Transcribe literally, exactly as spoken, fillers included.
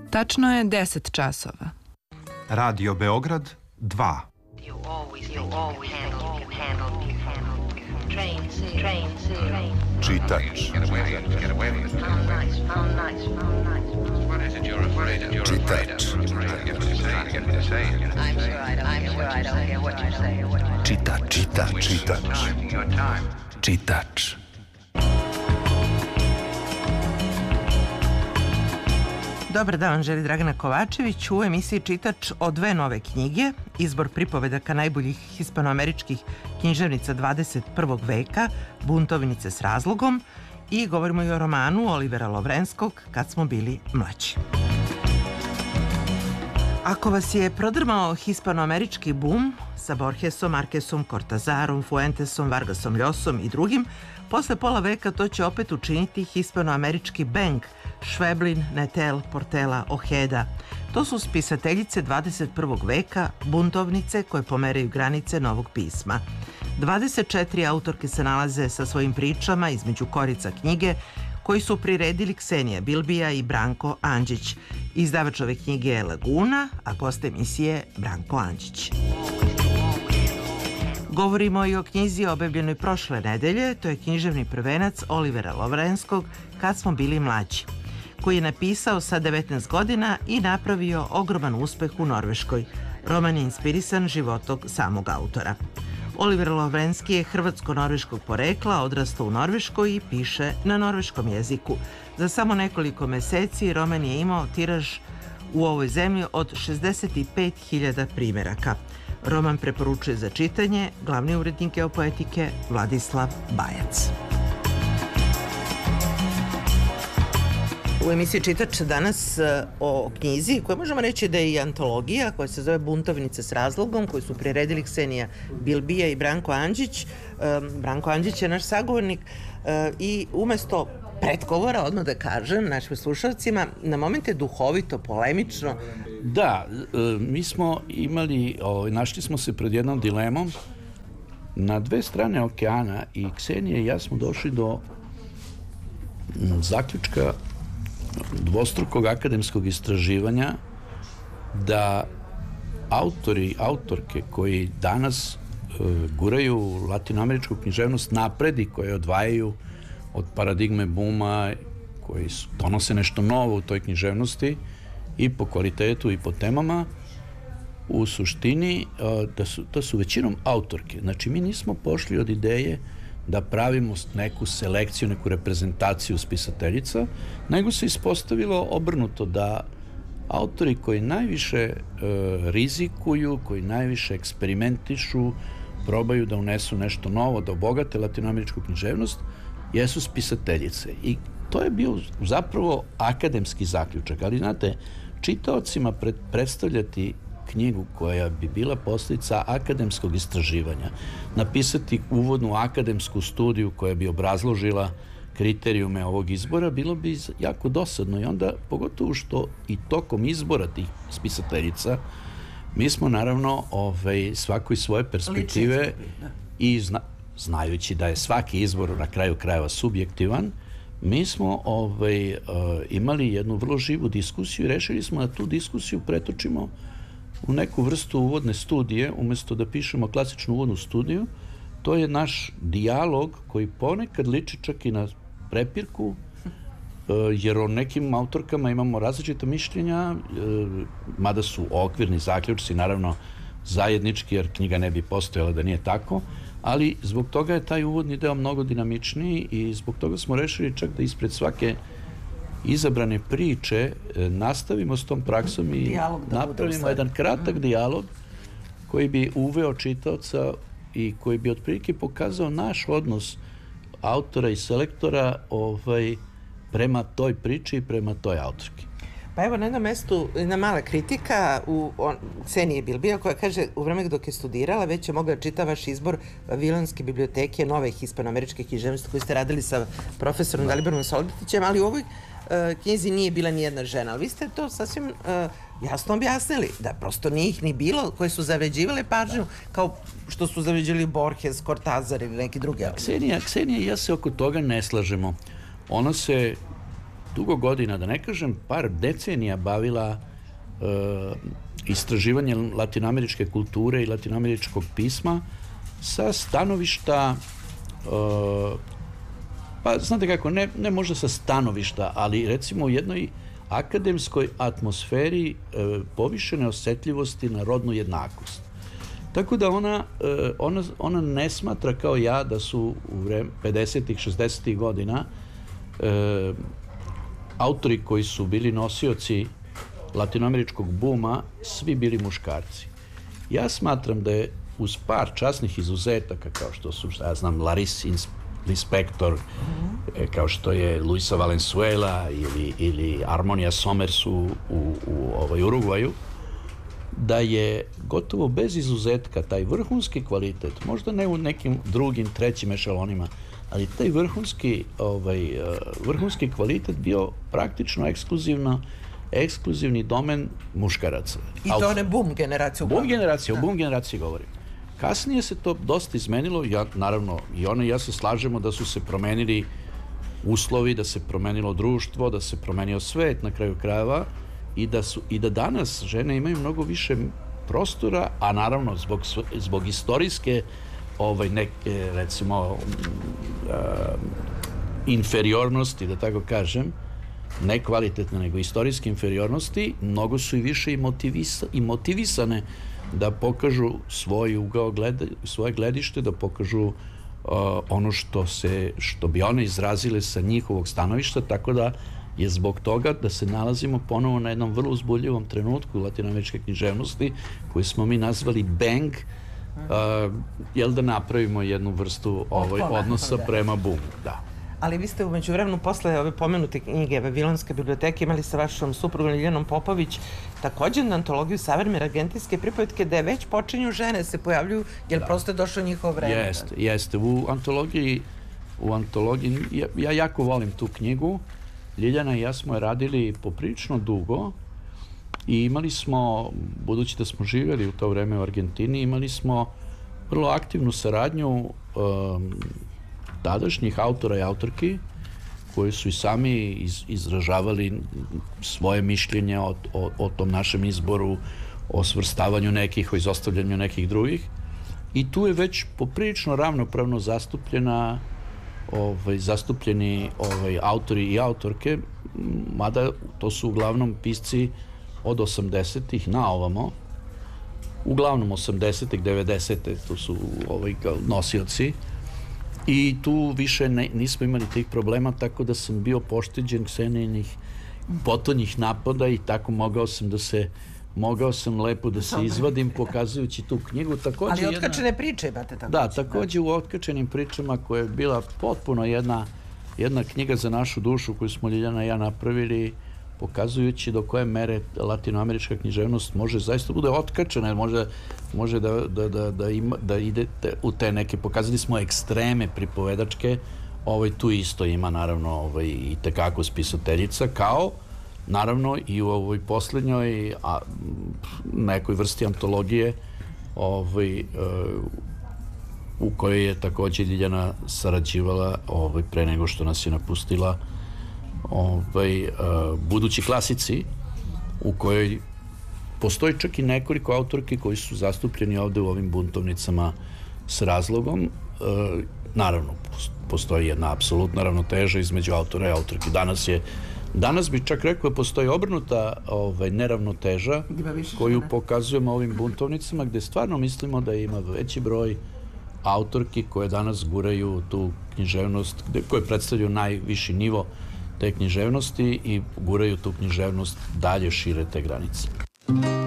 Tačno je deset časova. Radio Beograd dva. Čitač. Čitač. Čitač. Čitač. Čitač. Čitač. Dobar dan, želi Dragana Kovačević u emisiji Čitač o dve nove knjige, izbor pripovedaka najboljih hispanoameričkih književnica dvadeset prvog veka, Buntovnice s razlogom, i govorimo i o romanu Olivera Lovrenskog Kad smo bili mlađi. Ako vas je prodrmao hispanoamerički bum sa Borgesom, Marquesom, Cortazarom, Fuentesom, Vargasom Ljosom i drugim, posle pola veka to će opet učiniti hispanoamerički bang Šveblin, Netel, Portela, Ojeda. To su spisateljice dvadeset prvog veka, buntovnice koje pomeraju granice novog pisma. dvadeset četiri autorke se nalaze sa svojim pričama između korica knjige koji su priredili Ksenija Bilbija i Branko Andžić. Izdavač ove knjige je Laguna, a gost emisije Branko Andžić. Govorimo i o knjizi objavljenoj prošle nedelje, to je književni prvenac Olivera Lovrenskog Kad smo bili mlađi, koji je napisao sa devetnaest godina i napravio ogroman uspeh u Norveškoj. Roman je inspirisan životog samog autora. Oliver Lovrenski je hrvatsko-norveškog porekla, odrastao u Norveškoj i piše na norveškom jeziku. Za samo nekoliko meseci roman je imao tiraž u ovoj zemlji od šezdeset pet hiljada primeraka. Roman preporučuje za čitanje glavni urednik Geopoetike Vladislav Bajac. U emisiji Čitač danas o knjizi koja možemo reći da je i antologija, koja se zove Buntovnice s razlogom, koju su priredili Ksenija Bilbija i Branko Andžić. Branko Andžić je naš sagovornik i umesto pretgovora, odmah da kažem našim slušalcima, na momente duhovito, polemično. Da, mi smo imali, našli smo se pred jednom dilemom. Na dve strane okeana i Ksenija i ja smo došli do zaključka dvostrukog akademskog istraživanja da autori, autorke koji danas e, guraju latinoameričku književnost napred i koje odvajaju od paradigme buma, koji su, donose nešto novo u toj književnosti i po kvalitetu i po temama, u suštini e, da, su, da su većinom autorke. Znači, mi nismo pošli od ideje da pravimo neku selekciju, neku reprezentaciju spisateljica, nego se ispostavilo obrnuto da autori koji najviše e, rizikuju, koji najviše eksperimentišu, probaju da unesu nešto novo, da obogate latinoameričku književnost, jesu spisateljice. I to je bio zapravo akademski zaključak. Ali, znate, čitaocima pred, predstavljati knjigu koja bi bila posljedica akademskog istraživanja, napisati uvodnu akademsku studiju koja bi obrazložila kriterijume ovog izbora, bilo bi jako dosadno. I onda, pogotovo što i tokom izbora tih spisateljica, mi smo naravno ovaj, svako iz svoje perspektive i zna, znajući da je svaki izbor na kraju krajeva subjektivan, mi smo ovaj, uh, imali jednu vrlo živu diskusiju i rešili smo da tu diskusiju pretočimo u neku vrstu uvodne studije, umjesto da pišemo klasičnu uvodnu studiju. To je naš dijalog koji ponekad liči čak i na prepirku, jer o nekim autorkama imamo različita mišljenja, mada su okvirni zaključci naravno zajednički, jer knjiga ne bi postojala da nije tako, ali zbog toga je taj uvodni deo mnogo dinamičniji i zbog toga smo rešili čak da ispred svake izabrane priče nastavimo s tom praksom i napravimo jedan kratak dijalog koji bi uveo čitaoca i koji bi otprilike pokazao naš odnos autora i selektora ovaj, prema toj priči i prema toj autorki. Pa evo, na jednom mestu jedna mala kritika u Ksenije Bilbija koja kaže u vreme dok je studirala već je mogla da čita vaš izbor Vavilonske biblioteke nove hispanoameričke književnosti koji ste radili sa profesorom Daliborom Solbitićem, ali u ovoj uh, knjizi nije bila ni jedna žena. Ali vi ste to sasvim uh, jasno objasnili, da prosto nije ih ni bilo koje su zavređivale pažnju kao što su zavređivali Borges, Cortazar ili neki drugi. Ksenija, Ksenija i ja se oko toga ne slažemo. Ona se dugo godina, da ne kažem par decenija, bavila uh, istraživanjem latinoameričke kulture i latinoameričkog pisma sa stanovišta, uh, pa znate kako, ne, ne možda sa stanovišta, ali recimo u jednoj akademskoj atmosferi uh, povišene osetljivosti na rodnu jednakost. Tako da ona, uh, ona, ona ne smatra kao ja da su u vreme pedesetih, šezdesetih godina uh, autori koji su bili nosioci latinoameričkog buma svi bili muškarci. Ja smatram da je uz par časnih izuzetaka, kao što su, ja znam, Clarice Lispector, mm-hmm. kao što je Luisa Valenzuela ili, ili Harmonia Somers u, u, u ovaj, Urugvaju, da je gotovo bez izuzetka taj vrhunski kvalitet, možda ne u nekim drugim, trećim ešalonima, ali taj vrhunski, ovaj, vrhunski kvalitet bio praktično ekskluzivno ekskluzivni domen muškaraca. I to ne boom generacija. Boom generacija, o boom generaciji govorim. Kasnije se to dosta izmenilo, ja, naravno, i ona i ja se slažemo da su se promenili uslovi, da se promenilo društvo, da se promenio svet na kraju krajeva i da, su, i da danas žene imaju mnogo više prostora, a naravno zbog, zbog istorijske ovaj, neke, recimo, uh, inferiornosti, da tako kažem, ne kvalitetne, nego istorijske inferiornosti, mnogo su i više i, motivisa, i motivisane da pokažu svoj ugao gleda, svoje gledište, da pokažu uh, ono što se, što bi one izrazile sa njihovog stanovišta, tako da je zbog toga da se nalazimo ponovo na jednom vrlo uzbudljivom trenutku latinoameričke književnosti, koji smo mi nazvali bang, uh, jel da napravimo jednu vrstu ovaj, odnosa prema boomu. Da. Ali vi ste u međuvremenu posle ove pomenute knjige Vavilonske biblioteke imali sa vašom suprugom Liljanom Popović također na antologiju savremene argentinske pripovetke, da je već počinju žene se pojavljuju, jer da. Prosto je došlo njihovo vreme. Jeste, jeste. U antologiji, u antologiji, ja, ja jako volim tu knjigu. Ljiljana i ja smo je radili poprilično dugo i imali smo, budući da smo živjeli u to vreme u Argentini, imali smo vrlo aktivnu saradnju um, tadašnjih autora i autorki koji su i sami iz, izražavali svoje mišljenje o, o, o tom našem izboru, o svrstavanju nekih, o izostavljanju nekih drugih. I tu je već poprilično ravnopravno zastupljena ovaj, zastupljeni ovaj, autori i autorke, mada to su uglavnom pisci od osamdesetih na ovamo, uglavnom osamdesetih, devedesetih, to su ovaj, nosioci. I tu više ne, nismo imali tih problema, tako da sam bio pošteđen ksenijinih potonjih napada i tako mogao sam da se mogao sam lepo da se izvadim pokazujući tu knjigu. Takođe ali otkačene jedna, priče imate takođe. Da, takođe u otkačenim pričama koja je bila potpuno jedna, jedna knjiga za našu dušu koju smo Ljiljana i ja napravili, pokazujući do koje mere latinoamerička književnost može zaista bude otkačena, može, može da, da, da, da, ima, da ide u te neke, pokazali smo ekstreme pripovedačke, ovaj, tu isto ima naravno ovaj, i tekako spisateljica, kao naravno i u ovoj poslednjoj a, nekoj vrsti antologije ovaj, u kojoj je takođe Ljiljana sarađivala ovaj, pre nego što nas je napustila, ovaj, uh, budući klasici, u kojoj postoji čak i nekoliko autorki koji su zastupljeni ovde u ovim buntovnicama s razlogom. Uh, naravno, postoji jedna apsolutna ravnoteža između autora i autorki. Danas je, danas bi čak rekao da postoji obrnuta ovaj, neravnoteža koju pokazujemo ovim buntovnicama, gde stvarno mislimo da ima veći broj autorki koje danas guraju tu književnost, gde, koje predstavljaju najviši nivo te književnosti i guraju tu književnost dalje šire te granice.